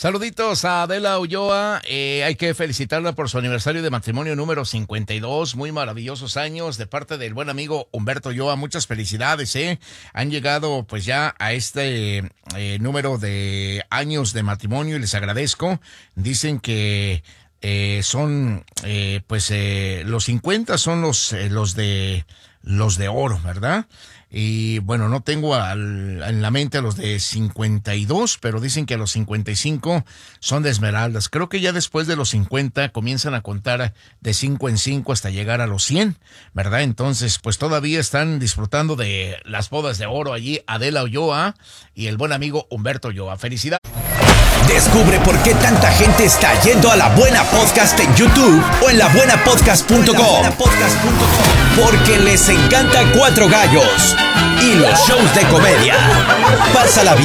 Saluditos a Adela Ulloa, hay que felicitarla por su aniversario de matrimonio número 52, muy maravillosos años de parte del buen amigo Humberto Ulloa, muchas felicidades, han llegado pues ya a este número de años de matrimonio y les agradezco, dicen que son los 50 son los de oro, ¿verdad? Y bueno, no tengo en la mente a los de 52, pero dicen que a los 55 son de esmeraldas. Creo que ya después de los 50 comienzan a contar de 5 en 5 hasta llegar a los 100, ¿verdad? Entonces, pues todavía están disfrutando de las bodas de oro allí Adela Ulloa y el buen amigo Humberto Ulloa. ¡Felicidades! Descubre por qué tanta gente está yendo a La Buena Podcast en YouTube o en labuenapodcast.com. Porque les encanta Cuatro Gallos y los shows de comedia. Pásala bien.